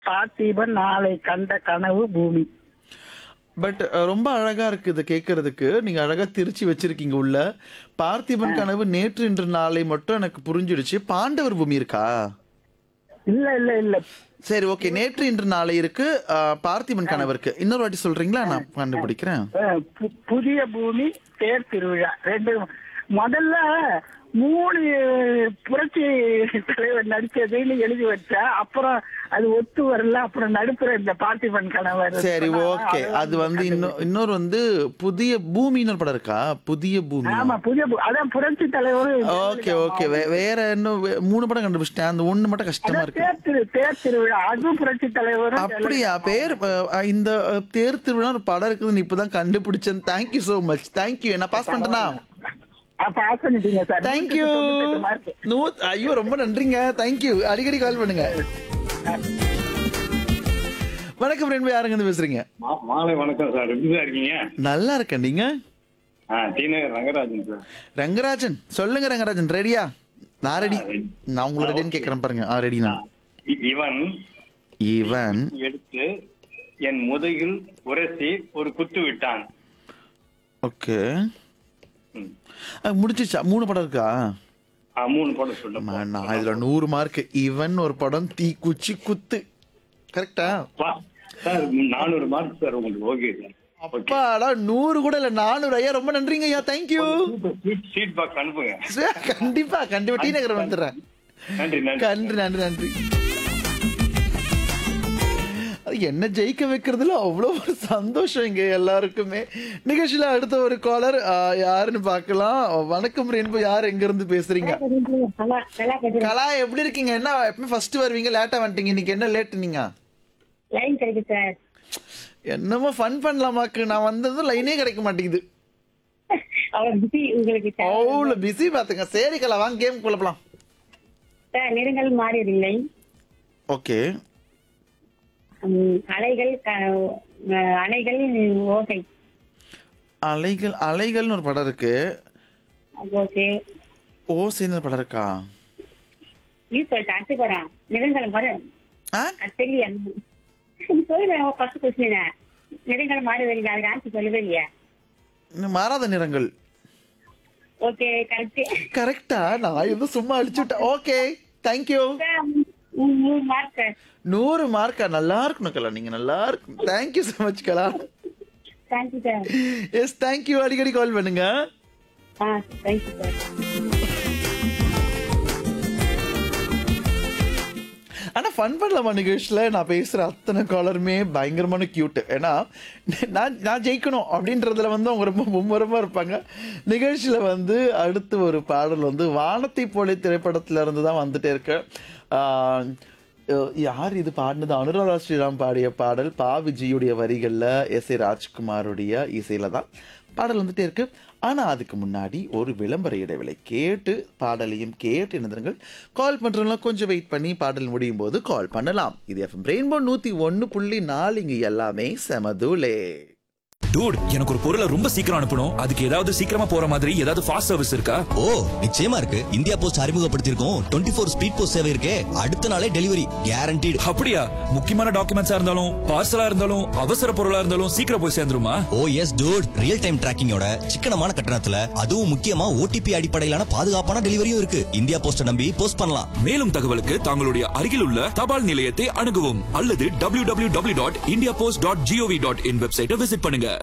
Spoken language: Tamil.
பார்த்திபன் நாளை கண்ட கனவு பூமி. பட் ரொம்ப அழகா இருக்கு இதை கேட்கறதுக்கு. நீங்க அழகா திருச்சி வச்சிருக்கீங்க உள்ள. பார்த்திபன் கனவு நேற்று இன்று நாளை மட்டும் எனக்கு புரிஞ்சிடுச்சு. பாண்டவர் பூமி இருக்கா? இல்ல இல்ல இல்ல. சரி, ஓகே. நேற்று இன்று நாளை இருக்கு. பார்த்திபன் கனவு இருக்கு. இன்னொரு வாட்டி சொல்றீங்களா? நான் கண்டுபிடிக்கிறேன். புதிய பூமி, தேர் திருவிழா ரெண்டு. முதல்ல 3 புரட்சி தலைவர் நடிச்சதுன்னு எழுதி வச்சா, அப்புறம் அது ஒத்து வரல. அப்புறம் நடுப்புற இந்த பார்த்திபன் கணவர். சரி, ஓகே. அது வந்து இன்னொரு வந்து புதிய பூமின்னு ஒரு படம் இருக்கா? புதிய பூமி. ஆமா, புதிய அதான் புரட்சி தலைவர். Okay okay. வேற இன்னும் 3 படம் கண்டுபிடிச்சிட்டேன். அந்த 1 மட்டும் கஷ்டமா இருக்கு. தேர் திருவிழா, அதுவும் புரட்சி தலைவர். அப்படியா? பேர் இந்த தேர் திருவிழா ஒரு படம் இருக்குதுன்னு இப்பதான் கண்டுபிடிச்சேன். Thank you so much. தேங்க்யூ. என்ன பாஸ் பண்ணிட்டேனா? தேங்க்யூ. ஐயோ, ரொம்ப நன்றிங்க. தேங்க்யூ. அடிக்கடி கால் பண்ணுங்க. வணக்கம் ரெண்டு. யாருங்க இருந்து பேசுறீங்க? மாலை வணக்கம் சார். எப்படி சார் இருக்கீங்க? நல்லா இருக்கேன். நீங்க? ரங்கராஜன் சார். ரங்கராஜன், சொல்லுங்க ரங்கராஜன். ரெடியா? நான் ரெடி. நான் உங்களை ரெடின்னு கேட்கறேன் பாருங்க. ரெடி தான். இவன் எடுத்து என் முதுகில் உரசி ஒரு குத்து விட்டான். ஓகே, முடிச்சிச்சா? 3 படம் இருக்கா? 3 படம் சொல்றேன். நான் இதுல 100 மார்க். இவன் ஒரு படம், தீக்குச்சி, குத்து. கரெக்டா சார்? 400 மார்க் சார் உங்களுக்கு. Okay sir. அப்பாடா, 100 கூட இல்ல, 400. ஐயா ரொம்ப நன்றிங்க ஐயா. தேங்க்யூ. சீட் பாக்ஸ் அனுப்புங்க. கண்டிப்பா கண்டிப்பா. டி நகர் வந்துடுறேன். நன்றி நன்றி நன்றி நன்றி. என்ன ஜெயிக்க வைக்கிறதுல அவ்வளவு ஒரு சந்தோஷம் இங்க எல்லாருக்குமே. நிகழ்ச்சியில அடுத்த ஒரு காலர் யாருன்னு பாக்கலாம். வணக்கம் ரென்பு. யார் எங்க இருந்து பேசுறீங்க? கலா, எப்படி இருக்கீங்க? என்ன எப்பவுமே ஃபர்ஸ்ட் வருவீங்க, லேட்டா வந்துட்டீங்க. இன்னைக்கு என்ன லேட்? நீங்க லைன் கிடைக்கு சார். என்னமோ ஃபன் பண்ணலாமாக்கு. நான் வந்ததும் லைனே கிடைக்க மாட்டேங்குது. அவ்வளவு பிஸி பாத்துங்க. சரி கலா, வாங்க கேம் குழப்பலாம். நிறங்கள் மாறியதில்லை. ஓகே. அலைகள் அலைகள் ஓசை. அலைகள் அலைகள்னு ஒரு படம் இருக்கு. ஓகே. ஓசைன்னு ஒரு படம் இருக்கா? அடுத்து போறான். நிறங்கள் மாறு. தெரியல. சொல்லுவேன். ஃபர்ஸ்ட் கொஸ்டின் நிறங்கள் மாறுவதில்லை. அதுக்கு ஆன்சர் சொல்லவே இல்லையா? மாறாத நிறங்கள். Okay, correct. கரெக்டா? நான் எதுவும் சும்மா அடிச்சு விட்டேன். Okay, thank you. 100 மார்க்கா? நல்லா இருக்கணும் கலா, நீங்க நல்லா இருக்கும். தேங்க்யூ சோ மச் கலா. Thank you sir. S, thank you. அடிக்கடி கால் பண்ணுங்க. Thank you sir. ஆனா ஃபன் பண்ணலாமா நிகழ்ச்சியில? நான் பேசுற அத்தனை காலருமே பயங்கரமான கியூட். ஏன்னா நான் ஜெயிக்கணும் அப்படின்றதுல வந்து அவங்க ரொம்ப மும்முரமா இருப்பாங்க. நிகழ்ச்சியில வந்து அடுத்து ஒரு பாடல் வந்து வானத்தை போல திரைப்படத்துல இருந்து தான் வந்துட்டே இருக்கு. யார் இது பாடினது? அனுராதா ஸ்ரீராம் பாடிய பாடல். பா விஜயுடைய வரிகள்ல எஸ் ஏ ராஜ்குமாருடைய இசையில தான் பாடல் வந்துட்டே இருக்கு. ஆனா அதுக்கு முன்னாடி ஒரு விளம்பர இடைவேளை கேட்டு பாடலையும் கேட்டு இணைந்திருங்கள். கால் பண்றவங்க கொஞ்சம் வெயிட் பண்ணி பாடல் முடியும் போது கால் பண்ணலாம். இது எஃப்எம் ரெயின்போ 101.4. இங்க எல்லாமே செமதுலே. டூட், எனக்கு ஒரு பொருளை ரொம்ப சீக்கிரம் அனுப்பணும். அதுக்கு ஏதாவது சீக்கிரமா போற மாதிரி ஏதாவது ஃபாஸ்ட் சர்வீஸ் இருக்கா? ஓ, நிச்சயமா இருக்கு. இந்தியா போஸ்ட் அறிமுகப்படுத்தியிருக்கோம் 24 ஸ்பீட் போஸ்ட் சேவை இருக்கே. அடுத்த நாளே டெலிவரி கேரண்டீடு. அப்படியா? முக்கியமான டாக்குமெண்ட்ஸா இருந்தாலும் பார்சலா இருந்தாலும் அவசர பொருளா இருந்தாலும் சீக்கிரம் போய் சேர்ந்துருமா? ஓ எஸ் டூட், ரியல் டைம் டிராக்கிங்கோட சிக்கனமான கட்டணத்துல, அதுவும் முக்கியமா ஓடிபி அடிப்படையிலான பாதுகாப்பான டெலிவரியும் இருக்கு. இந்தியா போஸ்ட் நம்பி போஸ்ட் பண்ணலாம். மேலும் தகவலுக்கு தங்களுடைய அருகில் உள்ள தபால் நிலையத்தை அணுகவும் அல்லது www.indiapost.gov.in வெப்சைட்டை விசிட் பண்ணுங்க.